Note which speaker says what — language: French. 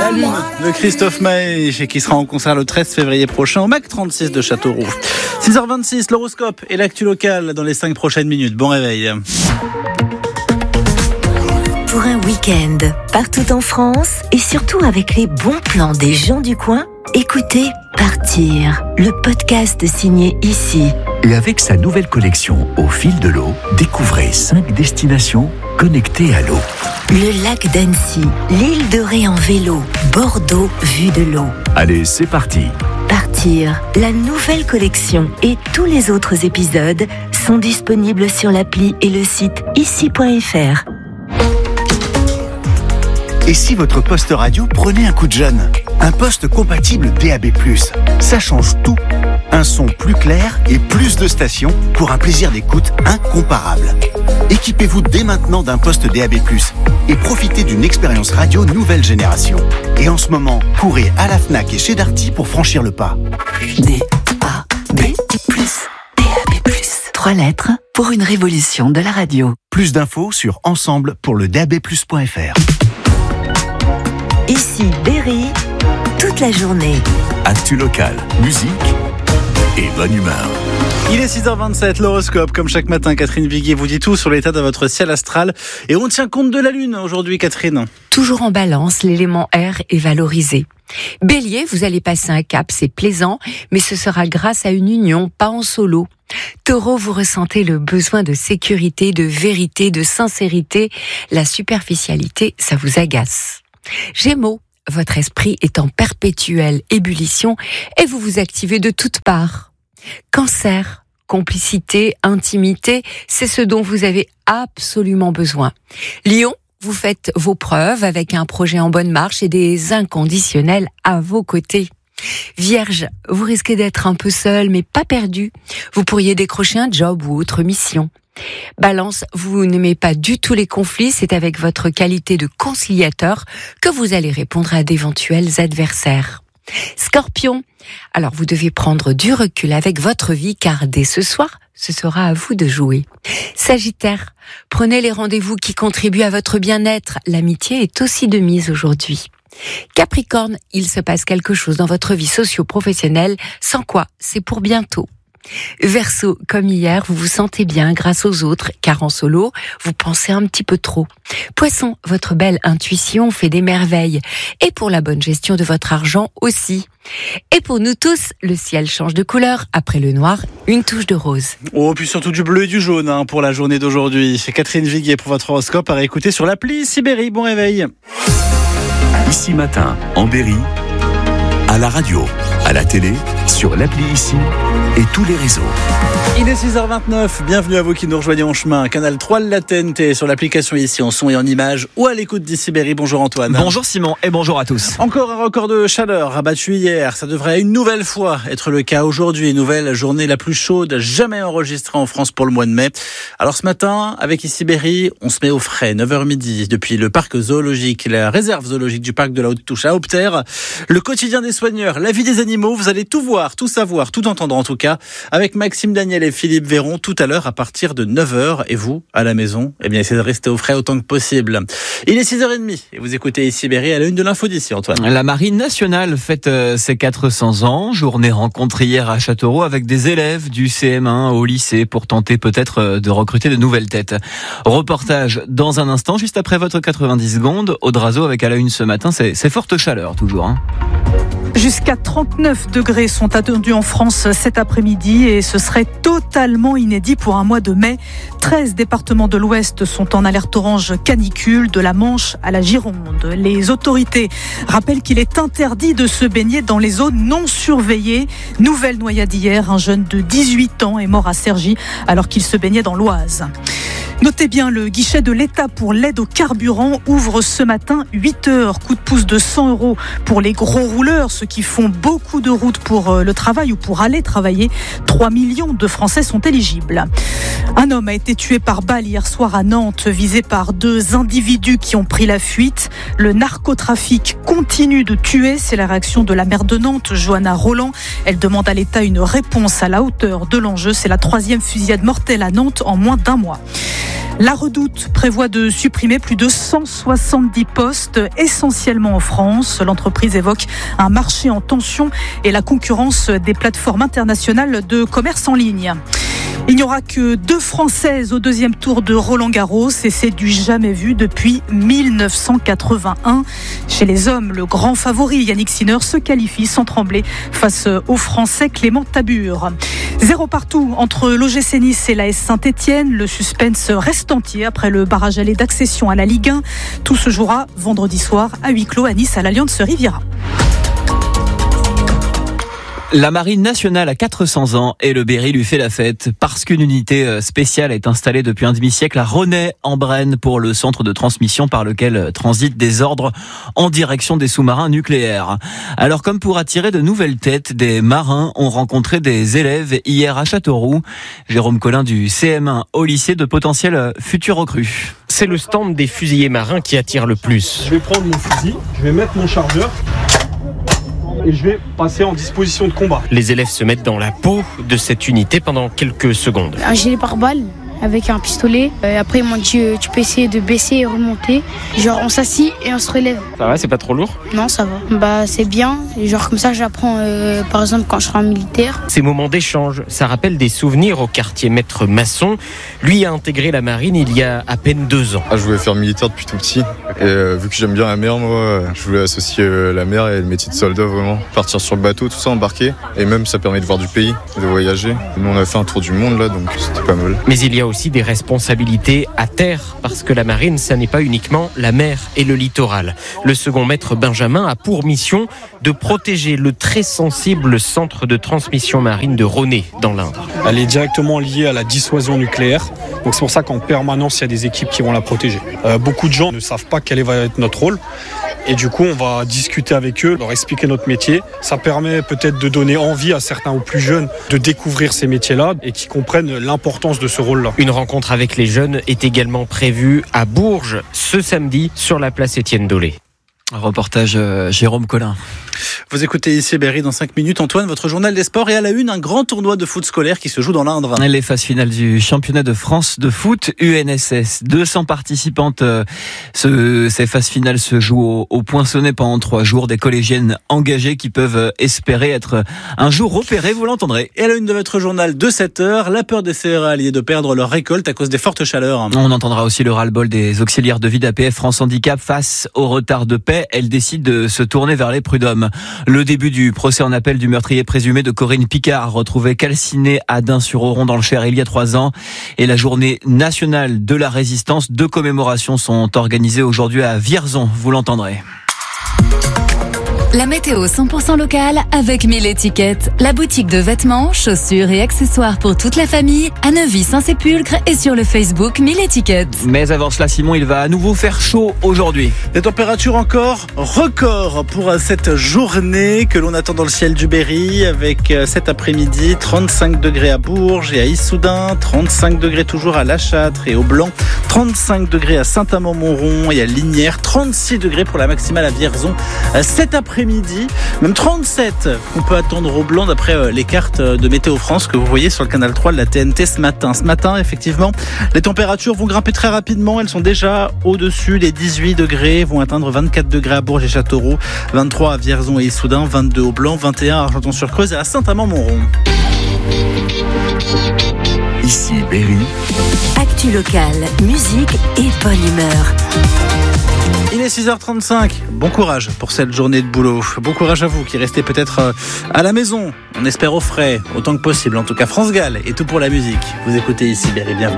Speaker 1: La Lune de Christophe Maé, qui sera en concert le 13 février prochain au MAC 36 de Châteauroux. 6h26, l'horoscope et l'actu locale dans les 5 prochaines minutes. Bon réveil.
Speaker 2: Pour un week-end, partout en France et surtout avec les bons plans des gens du coin, écoutez Partir, le podcast signé Ici.
Speaker 3: Et avec sa nouvelle collection Au fil de l'eau, découvrez 5 destinations connectées à l'eau.
Speaker 2: Le lac d'Annecy, l'île de Ré en vélo, Bordeaux vue de l'eau.
Speaker 3: Allez, c'est parti.
Speaker 2: Partir, la nouvelle collection et tous les autres épisodes sont disponibles sur l'appli et le site ici.fr.
Speaker 4: Et si votre poste radio prenait un coup de jeune ? Un poste compatible DAB+, ça change tout. Un son plus clair et plus de stations pour un plaisir d'écoute incomparable. Équipez-vous dès maintenant d'un poste DAB+, et profitez d'une expérience radio nouvelle génération. Et en ce moment, courez à la Fnac et chez Darty pour franchir le pas.
Speaker 2: DAB+. 3 lettres pour une révolution de la radio.
Speaker 4: Plus d'infos sur ensemble pour le DABplus.fr.
Speaker 2: Ici Berry, toute la journée.
Speaker 3: Actu local, musique et bonne humeur.
Speaker 1: Il est 6h27, l'horoscope. Comme chaque matin, Catherine Viguier vous dit tout sur l'état de votre ciel astral. Et on tient compte de la Lune aujourd'hui, Catherine.
Speaker 5: Toujours en balance, l'élément air est valorisé. Bélier, vous allez passer un cap, c'est plaisant, mais ce sera grâce à une union, pas en solo. Taureau, vous ressentez le besoin de sécurité, de vérité, de sincérité. La superficialité, ça vous agace. Gémeaux, votre esprit est en perpétuelle ébullition et vous vous activez de toutes parts. Cancer, complicité, intimité, c'est ce dont vous avez absolument besoin. Lion, vous faites vos preuves avec un projet en bonne marche et des inconditionnels à vos côtés. Vierge, vous risquez d'être un peu seul mais pas perdu. Vous pourriez décrocher un job ou autre mission. Balance, vous n'aimez pas du tout les conflits, c'est avec votre qualité de conciliateur que vous allez répondre à d'éventuels adversaires. Scorpion, alors vous devez prendre du recul avec votre vie car dès ce soir, ce sera à vous de jouer. Sagittaire, prenez les rendez-vous qui contribuent à votre bien-être, l'amitié est aussi de mise aujourd'hui. Capricorne, il se passe quelque chose dans votre vie socio-professionnelle, sans quoi c'est pour bientôt. Verseau, comme hier, vous vous sentez bien grâce aux autres, car en solo, vous pensez un petit peu trop. Poisson, votre belle intuition fait des merveilles. Et pour la bonne gestion de votre argent aussi. Et pour nous tous, le ciel change de couleur. Après le noir, une touche de rose.
Speaker 1: Oh, puis surtout du bleu et du jaune pour la journée d'aujourd'hui. C'est Catherine Viguier pour votre horoscope à réécouter sur l'appli Sibérie. Bon réveil.
Speaker 3: Ici matin, en Berry, à la radio, à la télé, sur l'appli Ici et tous les réseaux.
Speaker 1: Il est 6h29, bienvenue à vous qui nous rejoignez en chemin. Canal 3 La TNT sur l'application Ici en son et en images ou à l'écoute d'Ici Berry. Bonjour Antoine.
Speaker 6: Bonjour Simon et bonjour à tous.
Speaker 1: Encore un record de chaleur abattu hier. Ça devrait une nouvelle fois être le cas aujourd'hui. Nouvelle journée la plus chaude jamais enregistrée en France pour le mois de mai. Alors ce matin, avec Ici Berry, on se met au frais. 9h midi depuis le parc zoologique, la réserve zoologique du parc de la Haute-Touche à Opter. Le quotidien des soigneurs, la vie des animaux. Vous allez tout voir, tout savoir, tout entendre en tout cas avec Maxime Daniel et Philippe Véron tout à l'heure à partir de 9h. Et vous, à la maison, eh bien, essayez de rester au frais autant que possible. Il est 6h30 et vous écoutez Ici Berry à la une de l'info d'ici, Antoine.
Speaker 6: La Marine nationale fête ses 400 ans. Journée rencontre hier à Châteauroux avec des élèves du CM1 au lycée pour tenter peut-être de recruter de nouvelles têtes. Reportage dans un instant, juste après votre 90 secondes. Audrazo avec à la une ce matin, c'est forte chaleur toujours.
Speaker 7: Jusqu'à 39 degrés sont attendus en France cet après-midi et ce serait totalement inédit pour un mois de mai. 13 départements de l'Ouest sont en alerte orange canicule, de la Manche à la Gironde. Les autorités rappellent qu'il est interdit de se baigner dans les zones non surveillées. Nouvelle noyade hier, un jeune de 18 ans est mort à Cergy alors qu'il se baignait dans l'Oise. Notez bien, le guichet de l'État pour l'aide au carburant ouvre ce matin 8h. Coup de pouce de 100 € pour les gros rouleurs, ceux qui font beaucoup de routes pour le travail ou pour aller travailler. 3 millions de Français sont éligibles. Un homme a été tué par balle hier soir à Nantes, visé par 2 individus qui ont pris la fuite. Le narcotrafic continue de tuer, c'est la réaction de la maire de Nantes, Johanna Roland. Elle demande à l'État une réponse à la hauteur de l'enjeu. C'est la 3e fusillade mortelle à Nantes en moins d'un mois. La Redoute prévoit de supprimer plus de 170 postes, essentiellement en France. L'entreprise évoque un marché en tension et la concurrence des plateformes internationales de commerce en ligne. Il n'y aura que 2 Françaises au deuxième tour de Roland-Garros et c'est du jamais vu depuis 1981. Chez les hommes, le grand favori Yannick Sinner se qualifie sans trembler face au Français Clément Tabure. 0 partout entre l'OGC Nice et l'AS Saint-Etienne. Le suspense reste entier après le barrage aller d'accession à la Ligue 1. Tout se jouera vendredi soir à huis clos à Nice à l'Allianz Riviera.
Speaker 6: La Marine nationale a 400 ans et le Berry lui fait la fête parce qu'une unité spéciale est installée depuis un demi-siècle à Ronay-en-Brenne pour le centre de transmission par lequel transitent des ordres en direction des sous-marins nucléaires. Alors comme pour attirer de nouvelles têtes, des marins ont rencontré des élèves hier à Châteauroux. Jérôme Collin du CM1 au lycée de potentiels futurs recrues.
Speaker 8: C'est le stand des fusiliers marins qui attire le plus.
Speaker 9: Je vais prendre mon fusil, je vais mettre mon chargeur et je vais passer en disposition de combat.
Speaker 8: Les élèves se mettent dans la peau de cette unité pendant quelques secondes.
Speaker 10: Un gilet pare-balles avec un pistolet. Après, ils m'ont dit tu peux essayer de baisser et remonter. Genre, on s'assit et on se relève.
Speaker 8: Ça va, c'est pas trop lourd ?
Speaker 10: Non, ça va. C'est bien. Genre, comme ça, j'apprends, par exemple, quand je serai en militaire.
Speaker 8: Ces moments d'échange, ça rappelle des souvenirs au quartier Maître Masson. Lui a intégré la marine il y a à peine 2 ans.
Speaker 11: Je voulais faire militaire depuis tout petit. Et vu que j'aime bien la mer, moi, je voulais associer la mer et le métier de soldat, vraiment. Partir sur le bateau, tout ça, embarquer. Et même, ça permet de voir du pays, de voyager. Nous, on a fait un tour du monde, là, donc c'était pas mal.
Speaker 8: Mais il y a aussi des responsabilités à terre, parce que la marine, ça n'est pas uniquement la mer et le littoral. Le second maître Benjamin a pour mission de protéger le très sensible centre de transmission marine de Ronay, dans l'Indre.
Speaker 9: Elle est directement liée à la dissuasion nucléaire, donc c'est pour ça qu'en permanence, il y a des équipes qui vont la protéger. Beaucoup de gens ne savent pas quel va être notre rôle. Et du coup, on va discuter avec eux, leur expliquer notre métier. Ça permet peut-être de donner envie à certains ou plus jeunes de découvrir ces métiers-là et qui comprennent l'importance de ce rôle-là.
Speaker 8: Une rencontre avec les jeunes est également prévue à Bourges ce samedi sur la place Étienne Dolé.
Speaker 6: Reportage Jérôme Collin.
Speaker 1: Vous écoutez ici Berry dans 5 minutes. Antoine, votre journal des sports, et à la une, un grand tournoi de foot scolaire qui se joue dans l'Indre.
Speaker 6: Les phases finales du championnat de France de foot UNSS. 200 participantes. Ces phases finales se jouent au Poinçonnet pendant 3 jours. Des collégiennes engagées qui peuvent espérer être un jour repérées, vous l'entendrez. Et à la une de votre journal de 7h, la peur des céréaliers de perdre leur récolte à cause des fortes chaleurs. On entendra aussi le ras-le-bol des auxiliaires de vie d'APF France Handicap face au retard de paie. Elles décident de se tourner vers les prud'hommes. Le début du procès en appel du meurtrier présumé de Corinne Picard, retrouvé calciné à Dun-sur-Oron dans le Cher il y a 3 ans. Et la journée nationale de la résistance. 2 commémorations sont organisées aujourd'hui à Vierzon, vous l'entendrez.
Speaker 12: La météo 100% locale avec 1000 étiquettes. La boutique de vêtements, chaussures et accessoires pour toute la famille à Neuvy-Saint-Sépulcre et sur le Facebook 1000 étiquettes.
Speaker 6: Mais avant cela, Simon, il va à nouveau faire chaud aujourd'hui.
Speaker 1: Des températures encore records pour cette journée que l'on attend dans le ciel du Berry, avec cet après-midi 35 degrés à Bourges et à Issoudun, 35 degrés toujours à La Châtre et au Blanc, 35 degrés à Saint-Amand-Montrond et à Lignières, 36 degrés pour la maximale à Vierzon cet après-midi, même 37 qu'on peut attendre au Blanc d'après les cartes de Météo France que vous voyez sur le canal 3 de la TNT ce matin. Ce matin, effectivement, les températures vont grimper très rapidement. Elles sont déjà au-dessus des 18 degrés, vont atteindre 24 degrés à Bourges et Châteauroux, 23 à Vierzon et Issoudun, 22 au Blanc, 21 à Argenton-sur-Creuse et à Saint-Amand-Montrond.
Speaker 3: Ici Berry.
Speaker 2: Actu locale, musique et bonne humeur.
Speaker 1: Il est 6h35. Bon courage pour cette journée de boulot. Bon courage à vous qui restez peut-être à la maison. On espère au frais, autant que possible. En tout cas, France Gall et tout pour la musique. Vous écoutez ici Berry, bienvenue.